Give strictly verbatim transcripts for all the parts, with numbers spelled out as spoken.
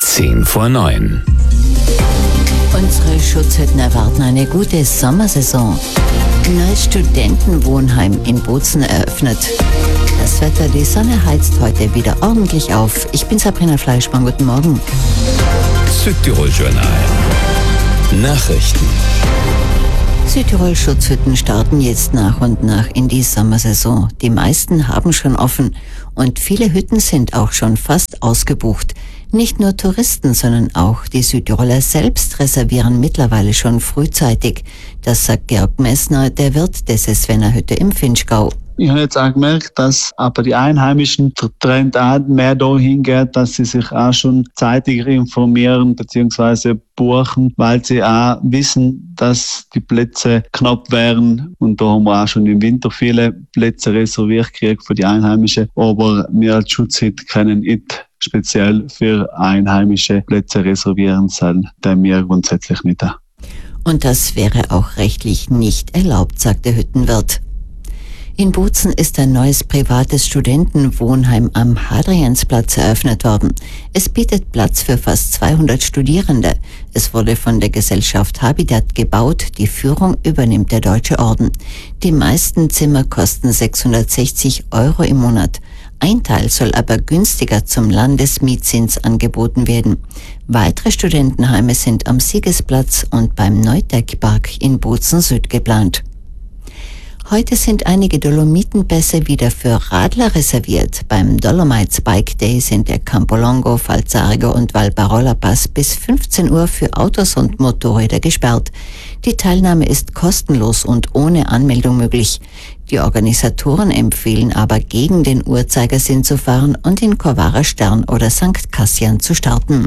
Zehn vor neun. Unsere Schutzhütten erwarten eine gute Sommersaison. Ein neues Studentenwohnheim in Bozen eröffnet. Das Wetter, die Sonne heizt heute wieder ordentlich auf. Ich bin Sabrina Fleischmann, guten Morgen. Südtirol-Journal. Nachrichten. Südtirol-Schutzhütten starten jetzt nach und nach in die Sommersaison. Die meisten haben schon offen und viele Hütten sind auch schon fast ausgebucht. Nicht nur Touristen, sondern auch die Südtiroler selbst reservieren mittlerweile schon frühzeitig. Das sagt Georg Messner, der Wirt des Esvener Hütte im Finchgau. Ich habe jetzt auch gemerkt, dass aber die Einheimischen der Trend auch mehr dahin geht, dass sie sich auch schon zeitiger informieren bzw. buchen, weil sie auch wissen, dass die Plätze knapp wären. Und da haben wir auch schon im Winter viele Plätze reserviert gekriegt für die Einheimischen. Aber wir als Schutzhütte können nicht speziell für einheimische Plätze reservieren, sollen, denn wir grundsätzlich nicht. Und das wäre auch rechtlich nicht erlaubt, sagt der Hüttenwirt. In Bozen ist ein neues privates Studentenwohnheim am Hadriansplatz eröffnet worden. Es bietet Platz für fast zweihundert Studierende. Es wurde von der Gesellschaft Habitat gebaut. Die Führung übernimmt der Deutsche Orden. Die meisten Zimmer kosten sechshundertsechzig Euro im Monat. Ein Teil soll aber günstiger zum Landesmietzins angeboten werden. Weitere Studentenheime sind am Siegesplatz und beim Neudeckpark in Bozen Süd geplant. Heute sind einige Dolomitenpässe wieder für Radler reserviert. Beim Dolomites Bike Day sind der Campolongo, Falzarigo und Valparola Pass bis fünfzehn Uhr für Autos und Motorräder gesperrt. Die Teilnahme ist kostenlos und ohne Anmeldung möglich. Die Organisatoren empfehlen aber, gegen den Uhrzeigersinn zu fahren und in Corvara Stern oder Sankt Kassian zu starten.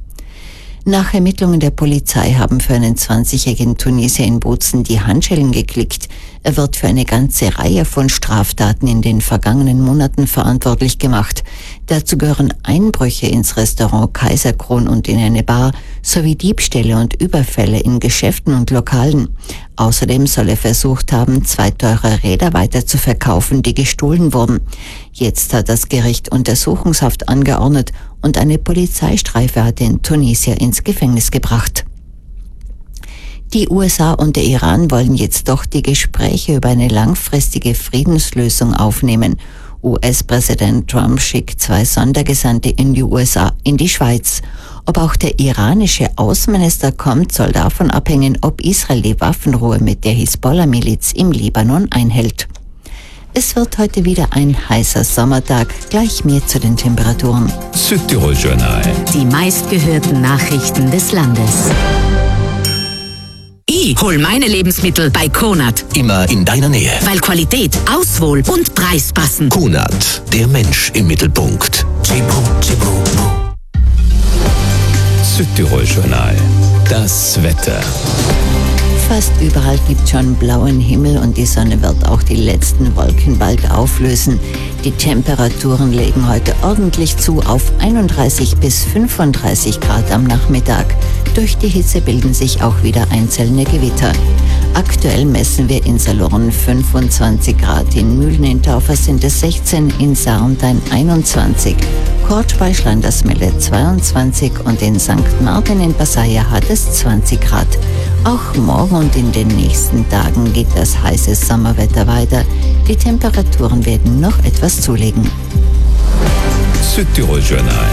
Nach Ermittlungen der Polizei haben für einen zwanzigjährigen Tunesier in Bozen die Handschellen geklickt. Er wird für eine ganze Reihe von Straftaten in den vergangenen Monaten verantwortlich gemacht. Dazu gehören Einbrüche ins Restaurant Kaiserkron und in eine Bar sowie Diebstähle und Überfälle in Geschäften und Lokalen. Außerdem soll er versucht haben, zwei teure Räder weiter zu verkaufen, die gestohlen wurden. Jetzt hat das Gericht Untersuchungshaft angeordnet und eine Polizeistreife hat den Tunesier ins Gefängnis gebracht. Die U S A und der Iran wollen jetzt doch die Gespräche über eine langfristige Friedenslösung aufnehmen. U S-Präsident Trump schickt zwei Sondergesandte in die U S A, in die Schweiz. Ob auch der iranische Außenminister kommt, soll davon abhängen, ob Israel die Waffenruhe mit der Hisbollah-Miliz im Libanon einhält. Es wird heute wieder ein heißer Sommertag. Gleich mehr zu den Temperaturen. Südtirol-Journal. Die meistgehörten Nachrichten des Landes. Ich hol meine Lebensmittel bei Konad. Immer in deiner Nähe. Weil Qualität, Auswohl und Preis passen. Konad, der Mensch im Mittelpunkt. Südtirol-Journal. Das Wetter. Fast überall gibt schon blauen Himmel und die Sonne wird auch die letzten Wolken bald auflösen. Die Temperaturen legen heute ordentlich zu auf einunddreißig bis fünfunddreißig Grad am Nachmittag. Durch die Hitze bilden sich auch wieder einzelne Gewitter. Aktuell messen wir in Salurn fünfundzwanzig Grad, in Mühlen in Taufer sind es sechzehn, in Sarntein einundzwanzig, Kortsch bei Schlandersmelle zweiundzwanzig und in Sankt Martin in Passaia hat es zwanzig Grad. Auch morgen und in den nächsten Tagen geht das heiße Sommerwetter weiter. Die Temperaturen werden noch etwas zulegen. Südtirol-Journal.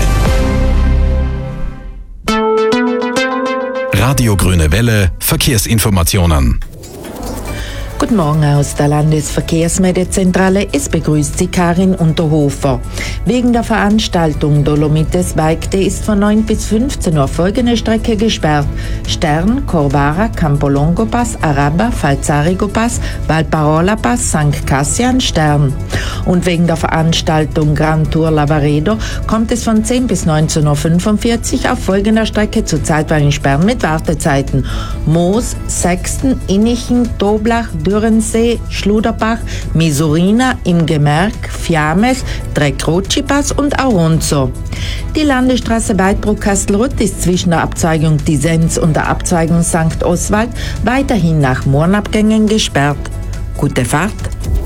Radio Grüne Welle, Verkehrsinformationen. Guten Morgen aus der Landesverkehrsmedienzentrale. Es begrüßt Sie Karin Unterhofer. Wegen der Veranstaltung Dolomites Bike Day ist von neun bis fünfzehn Uhr folgende Strecke gesperrt: Stern, Corvara, Campolongo Pass, Araba, Falzarigo Pass, Valparola Pass, Sankt Kassian, Stern. Und wegen der Veranstaltung Grand Tour Lavaredo kommt es von zehn bis neunzehn Uhr fünfundvierzig auf folgender Strecke zu zeitweiligen Sperren mit Wartezeiten: Moos, Sexten, Innichen, Toblach, Dürrensee, Schluderbach, Misurina, im Gemerk, Fiames, Treccroci-Pass und Auronzo. Die Landesstraße Weidbruck-Kastelruth ist zwischen der Abzweigung Disenz und der Abzweigung Sankt Oswald weiterhin nach Mohrenabgängen gesperrt. Gute Fahrt!